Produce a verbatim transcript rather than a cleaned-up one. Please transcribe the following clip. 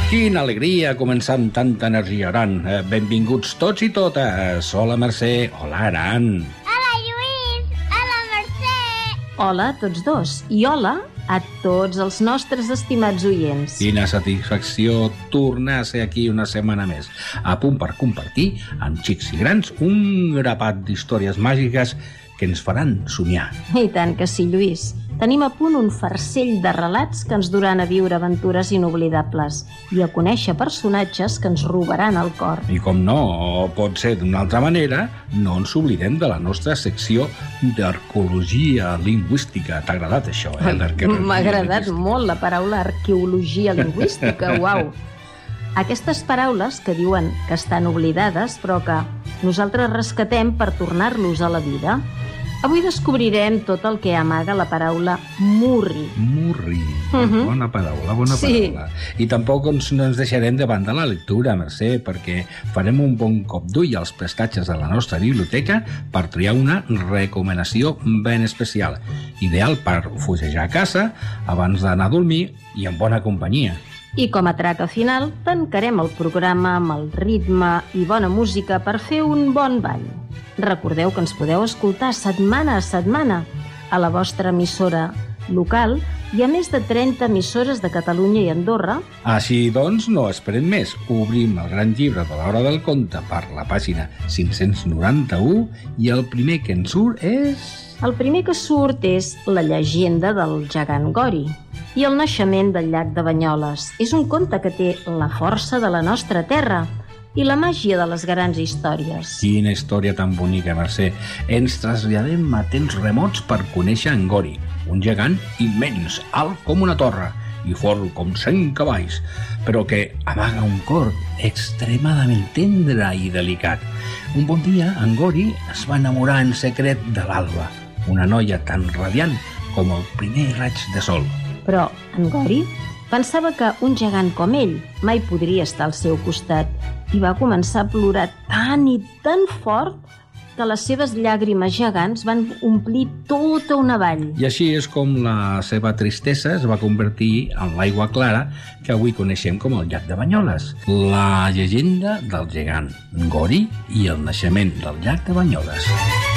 Quina alegria començar amb tanta energia, Aran. Eh, benvinguts tots i totes. Hola, Mercè. Hola, Aran. Hola, Lluís. Hola, Mercè. Hola a tots dos. I hola a tots els nostres estimats oients. Quina satisfacció tornar a ser aquí una setmana més, a punt per compartir amb xics i grans un grapat d'històries màgiques que ens faran somiar. I tant que sí, Lluís. Tenim a punt un farcell de relats que ens duran a viure aventures inoblidables i a conèixer personatges que ens robaran el cor. I com no pot ser d'una altra manera, no ens oblidem de la nostra secció d'arqueologia lingüística. T'ha agradat això, eh? M'ha agradat molt la paraula arqueologia lingüística, uau! Aquestes paraules que diuen que estan oblidades, però que nosaltres rescatem per tornar-los a la vida. Avui descobrirem tot el que amaga la paraula murri. Murri, Mhm. bona paraula, bona Sí. paraula. I tampoc ens, no ens deixarem de banda la lectura, Mercè, perquè farem un bon cop d'ull als prestatges de la nostra biblioteca per triar una recomanació ben especial, ideal per fugejar a casa abans d'anar a dormir i en bona companyia. I com a traca final, tancarem el programa amb el ritme i bona música per fer un bon ball. Recordeu que ens podeu escoltar setmana a setmana a la vostra emissora local i a més de trenta emissores de Catalunya i Andorra. Així doncs, no esperem més. Obrim el gran llibre de l'Hora del Conte per la pàgina cinc-cents noranta-u i el primer que ens surt és... El primer que surt és la llegenda del gegant Gori i el naixement del llac de Banyoles. És un conte que té la força de la nostra terra i la màgia de les grans històries. Quina història tan bonica, Mercè. Ens traslladem a temps remots per conèixer en Gori, un gegant immens, alt com una torre i fort com cent cavalls, però que amaga un cor extremadament tendre i delicat. Un bon dia, en Gori es va enamorar en secret de l'Alba, una noia tan radiant com el primer raig de sol. Però en Gori pensava que un gegant com ell mai podria estar al seu costat i va començar a plorar tan i tan fort que les seves llàgrimes gegants van omplir tota una vall. I així és com la seva tristesa es va convertir en l'aigua clara que avui coneixem com el llac de Banyoles. La llegenda del gegant Gori i el naixement del llac de Banyoles.